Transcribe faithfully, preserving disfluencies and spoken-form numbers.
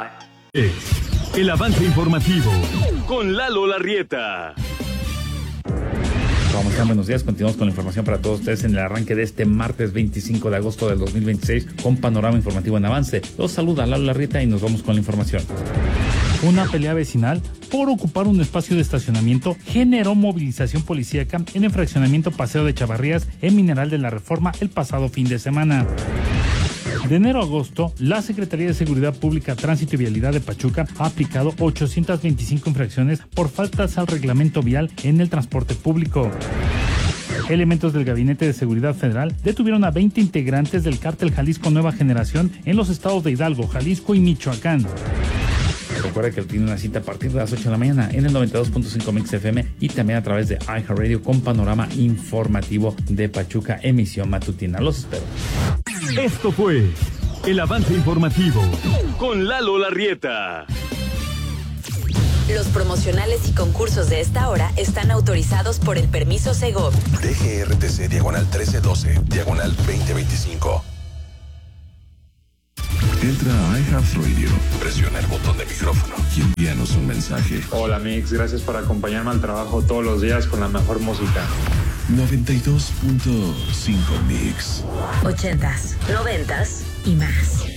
El avance informativo con Lalo Larrieta. ¿Cómo están? Buenos días. Continuamos con la información para todos ustedes en el arranque de este martes veinticinco de agosto del dos mil veintiséis con panorama informativo en avance. Los saluda Lalo Larrieta y nos vamos con la información. Una pelea vecinal por ocupar un espacio de estacionamiento generó movilización policíaca en el fraccionamiento Paseo de Chavarrías en Mineral de la Reforma el pasado fin de semana. De enero a agosto, la Secretaría de Seguridad Pública, Tránsito y Vialidad de Pachuca ha aplicado ochocientas veinticinco infracciones por faltas al reglamento vial en el transporte público. Elementos del Gabinete de Seguridad Federal detuvieron a veinte integrantes del cártel Jalisco Nueva Generación en los estados de Hidalgo, Jalisco y Michoacán. Recuerda que tiene una cita a partir de las ocho de la mañana en el noventa y dos punto cinco Mix F M y también a través de iHeartRadio con panorama informativo de Pachuca, emisión matutina. Los espero. Esto fue el avance informativo con Lalo Larrieta. Los promocionales y concursos de esta hora están autorizados por el permiso Segov. D G R T C diagonal trece doce, diagonal veinte veinticinco. Entra a iHeartRadio, presiona el botón de micrófono y envíanos un mensaje. Hola Mix, gracias por acompañarme al trabajo todos los días con la mejor música. noventa y dos punto cinco Mix. Ochentas, noventas y más.